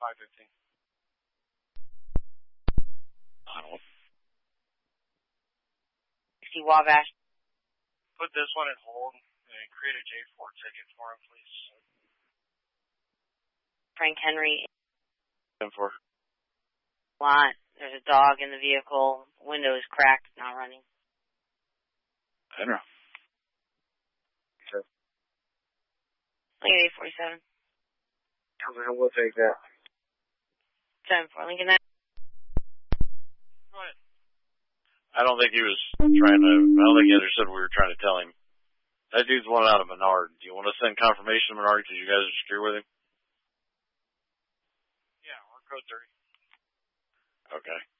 515. Donald. 60 Wabash. Put this one in hold and create a J4 ticket for him, please. Frank Henry. 10-4. Lot. There's a dog in the vehicle. Window is cracked, not running. Henry. Okay. Lincoln 847. We'll take that. 7-4. Lincoln 9. Go ahead. I don't think he was trying to, I don't think he understood what we were trying to tell him. That dude's one out of Menard. Do you want to send confirmation to Menard because you guys are secure with him? Yeah, we're code 30. Okay.